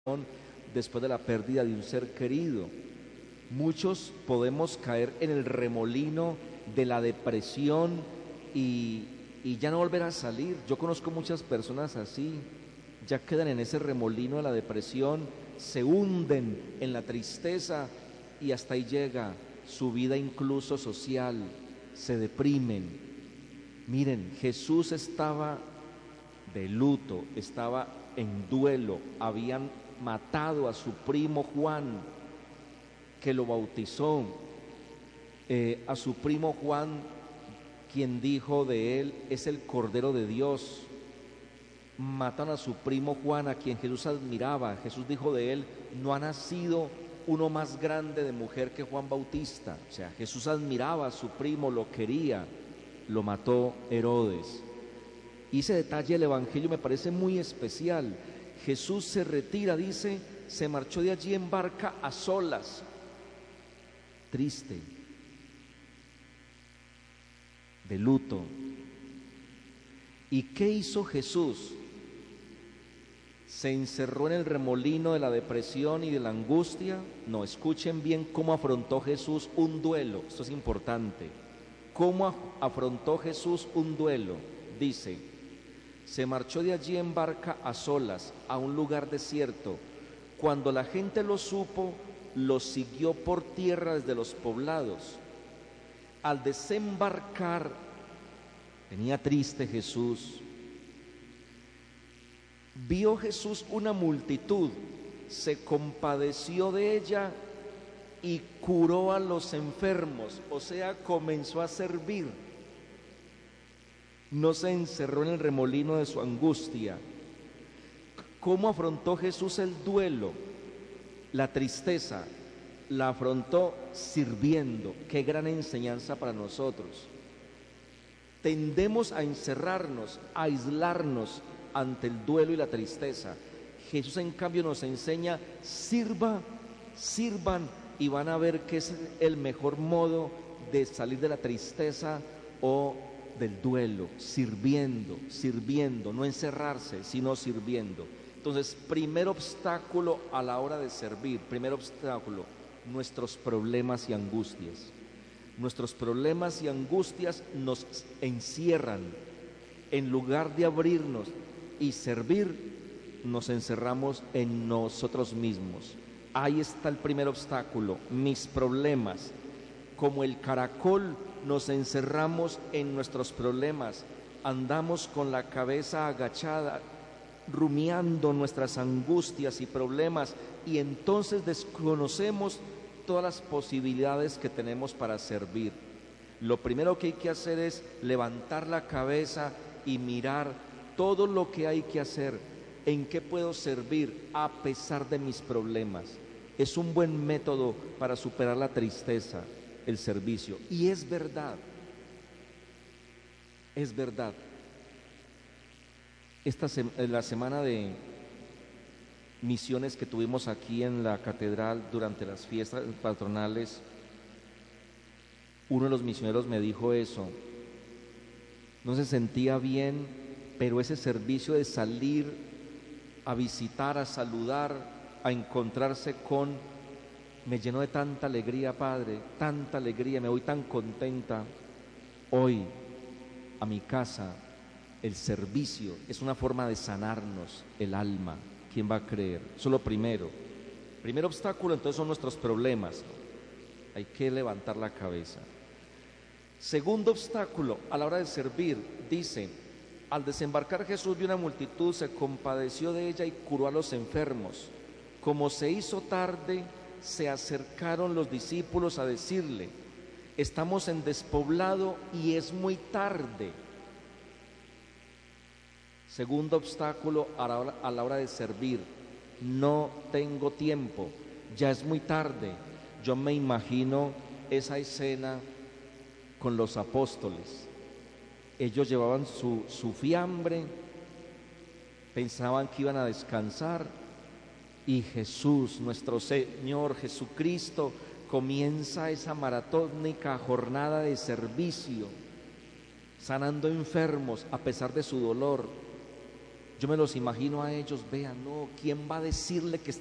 después de la pérdida de un ser querido. Muchos podemos caer en el remolino de la depresión y ya no volver a salir. Yo conozco muchas personas así, ya quedan en ese remolino de la depresión, se hunden en la tristeza y hasta ahí llega su vida incluso social, se deprimen. Miren, Jesús estaba de luto, estaba en duelo, habían matado a su primo Juan, que lo bautizó, a su primo Juan, quien dijo de él, es el Cordero de Dios. Matan a su primo Juan, a quien Jesús admiraba. Jesús dijo de él, no ha nacido uno más grande de mujer que Juan Bautista. O sea, Jesús admiraba a su primo, lo quería, lo mató Herodes. Y ese detalle del Evangelio me parece muy especial. Jesús se retira, dice, se marchó de allí en barca a solas, triste, de luto. ¿Y qué hizo Jesús? ¿Se encerró en el remolino de la depresión y de la angustia? No, escuchen bien cómo afrontó Jesús un duelo. Esto es importante. ¿Cómo afrontó Jesús un duelo? Dice, se marchó de allí en barca a solas, a un lugar desierto. Cuando la gente lo supo, lo siguió por tierra desde los poblados. Al desembarcar, venía triste Jesús. Vio Jesús una multitud, se compadeció de ella y curó a los enfermos, o sea, comenzó a servir. No se encerró en el remolino de su angustia. ¿Cómo afrontó Jesús el duelo? La tristeza la afrontó sirviendo. Qué gran enseñanza para nosotros. Tendemos a encerrarnos, a aislarnos ante el duelo y la tristeza. Jesús en cambio nos enseña, sirvan y van a ver que es el mejor modo de salir de la tristeza o del duelo, sirviendo, no encerrarse, sino sirviendo. Entonces, primer obstáculo a la hora de servir, primer obstáculo, nuestros problemas y angustias. Nuestros problemas y angustias nos encierran. En lugar de abrirnos y servir, nos encerramos en nosotros mismos. Ahí está el primer obstáculo, mis problemas. Como el caracol, nos encerramos en nuestros problemas, andamos con la cabeza agachada, rumiando nuestras angustias y problemas, y entonces desconocemos todas las posibilidades que tenemos para servir. Lo primero que hay que hacer es levantar la cabeza y mirar todo lo que hay que hacer, en qué puedo servir a pesar de mis problemas. Es un buen método para superar la tristeza, el servicio. Y es verdad. La semana de misiones que tuvimos aquí en la catedral durante las fiestas patronales, uno de los misioneros me dijo eso. No se sentía bien, pero ese servicio de salir a visitar, a saludar, a encontrarse me llenó de tanta alegría, Padre, tanta alegría, me voy tan contenta. Hoy, a mi casa, el servicio es una forma de sanarnos el alma. ¿Quién va a creer? Eso es lo primero. Primer obstáculo, entonces, son nuestros problemas. Hay que levantar la cabeza. Segundo obstáculo, a la hora de servir, dice, al desembarcar Jesús vio una multitud, se compadeció de ella y curó a los enfermos. Como se hizo tarde, se acercaron los discípulos a decirle, estamos en despoblado y es muy tarde. Segundo obstáculo a la hora de servir, no tengo tiempo, ya es muy tarde. Yo me imagino esa escena con los apóstoles. Ellos llevaban su fiambre, pensaban que iban a descansar, y Jesús, nuestro Señor Jesucristo, comienza esa maratónica jornada de servicio, sanando enfermos a pesar de su dolor, yo me los imagino a ellos, vean, no, ¿quién va a decirle que